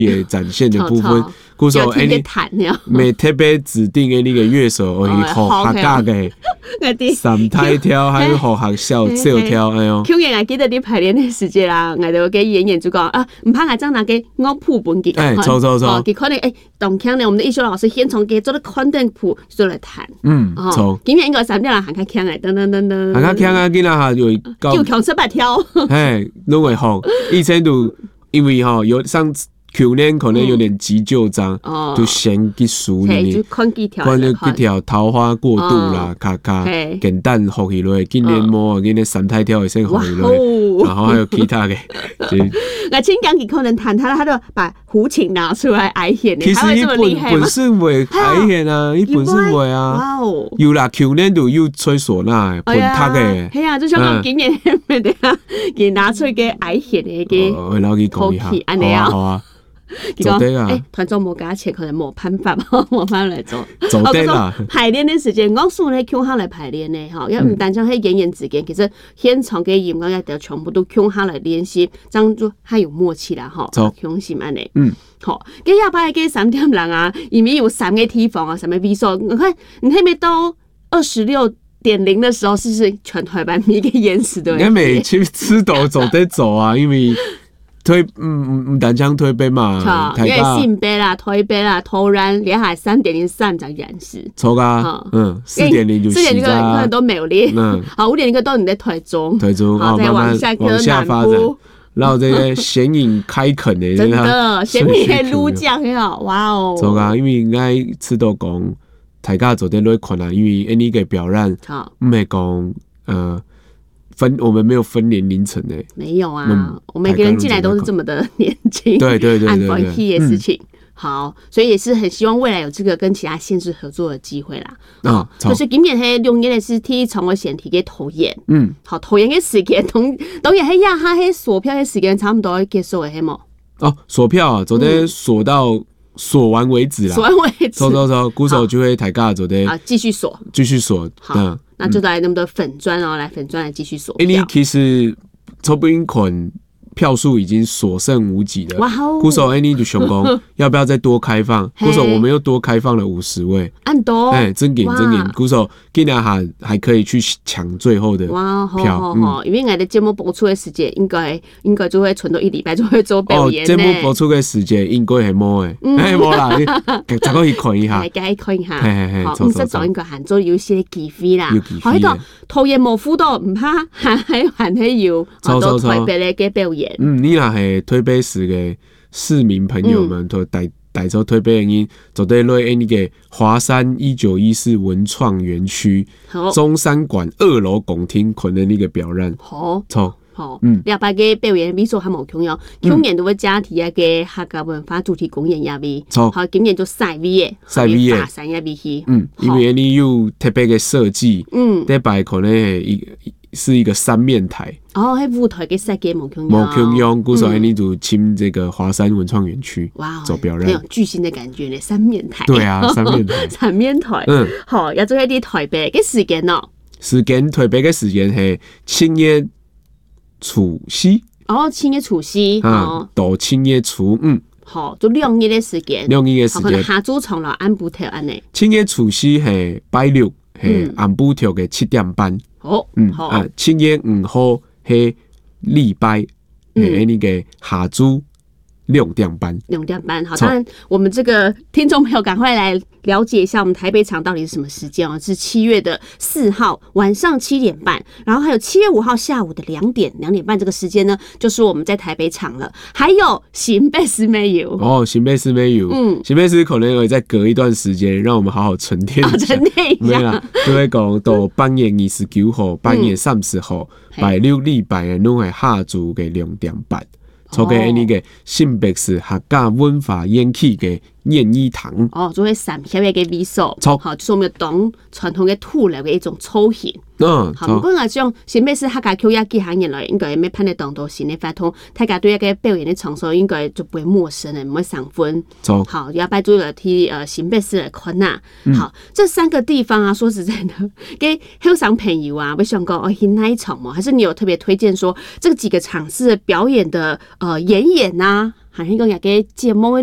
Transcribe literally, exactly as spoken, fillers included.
也展现的部分，鼓手哎你每特别指定的那个乐手，可以学客家的三台跳，还有学学校小跳，哎呦。 去年还记得你排练的时间啦，我就给演员就讲啊，唔怕我将那个我谱本给， 哎，错错错， 给可能哎，动腔呢，我们的艺术老师先从给做的宽灯谱就来弹， 嗯，错。 今年应该三点啦，喊开腔哎，噔噔噔噔， 喊开腔啊，今仔下就就强七八跳， 哎，拢会学，以前就因为吼有上。去年可能有点急救章，嗯、就先去数你， 就看几条， 看了几条桃花过度啦，卡卡，简单学起来，今年摸，今年三台跳也先学起来，然后还有其他的。 那青江你可能弹他，他就把胡琴拿出来挨演， 其实伊本本身会挨演啊，伊本身会啊，有啦，去年就有吹唢呐，本他的， 系啊，就像我今年咩的啊，给拿出个挨演的个， 我老去讲一下，好啊。 做对啊！哎，团长无加钱，可能无办法，无办法来做。 做对啦！ 排练的时间，我送咧腔下来排练呢，哈，要唔单像喺演员之间，其实现场嘅演员要得全部都腔下来练习，这样就还有默契啦，哈。 做腔是安尼， 嗯， 好。咁下摆嘅三点人啊，因为有三个地方啊，什么比赛？我看你那边到二十六点零的时候，是不是全台湾每个演示都？ 你每去吃斗走得走啊，因为。推嗯唔单枪推杯嘛， 因为性别啦、推杯啦、投篮，连海三点零三场演示。 错噶，嗯，四点零就四点零可能都没有练，嗯，好，五点零个都你在推中， 推中， 好，再往下往下发展，然后这个显影开垦的， 真的显影的撸酱很好，哇哦， 错噶，因为应该吃到讲，大家做得来看啊，因为呢个表演，唔系讲呃。分我们没有分年龄层诶， 没有啊，嗯、我们每个人进来都是这么的年轻， 对对对对对， 按 key 的事情、嗯，好，所以也是很希望未来有这个跟其他县市合作的机会啦。啊、哦，就是今年迄用嘅是替从我选题嘅投演，嗯，好，投演嘅时间同当然迄亚哈迄锁票嘅时间差不多结束诶，迄么？ 哦，锁票啊，昨天锁到。锁完为止啦， 锁完为止， 走走走，鼓手就会抬架走的啊，继续锁， 继续锁， 嗯，那就来那么多粉砖哦，来粉砖来继续锁。 因为其实抽不赢捆票数已经所剩无几了，哇哦！鼓手 Annie 就想讲，要不要再多开放？鼓手我们又多开放了五十位， 按多， 哎，真给真给，鼓手今年还还可以去抢最后的哇，票，好好，因为我的节目播出的时间应该应该就会存到一礼拜就会做表演。 哦，节目播出的时间应该系冇诶，哎冇啦，再可以看一下， 再看一下， 嘿嘿嘿， 好，唔使做应该喊做有些机会啦，好，迄个头也冇付到，唔怕喊喺喊喺要，都台北咧嘅表演。 嗯，你若系推杯时嘅市民朋友们，都带带走推杯人，走对落诶，那个华山一九一四文创园区中山馆二楼拱厅群的那个表演， 好， 错。 好，嗯，两百个表演比赛还冇重要，去年都会加提一个客家文化主题公演也未，好，今年就赛 V 嘅， 赛 V 嘅， 赛也未去， 嗯，因为你有特别嘅设计，嗯，这摆可能一是一个三面台， 哦，喺舞台嘅设计冇重要， 冇重要，鼓手你就亲这个华山文创园区，哇，做表演， 很有巨星的感觉呢，三面台， 对啊，三面台， 三面台，嗯，好，要做一啲台北嘅时间咯， 时间台北嘅时间系七月。除夕哦，七月除夕哦，到七月初五， 好，就两日的时间， 两日的时间， 可能下晝從來按部條安尼。 七月除夕係拜六，係按部條嘅七點半。 好， 嗯，啊，七月五號係禮拜，係呢個下晝六點半。 六點半，好，當然我們這個聽眾朋友趕快來了解一下我們台北場到底是什麼時間哦，是七月的四號晚上七點半，然後還有七月五號下午的兩點兩點半，這個時間呢，就是我們在台北場了。還有新北市沒有哦，新北市沒有，嗯，新北市可能會再隔一段時間，讓我們好好沉澱一下， 沉澱一下。 沒啦，就會講到八月二十九號、八月三十號、拜六禮拜嘅攏係下晝嘅兩點半。做嘅呢個新北市客家文化演戲嘅演藝堂哦，做嘅三協嘅比賽，好，就是我們當傳統嘅土樓嘅一種操行。嗯，好，不過我講新北市客家口語幾行年來，應該咩判得當到新嘅發通，大家對一個表演嘅場所應該就不會陌生嘅，唔會上分。 錯， 好，要拜注了替呃新北市嚟看呐。好，這三個地方啊，說實在的，給後生朋友啊，會想講哦，去哪一場嗎？還是你有特別推薦說這幾個場次表演的呃演演啊？ 还是讲也给节目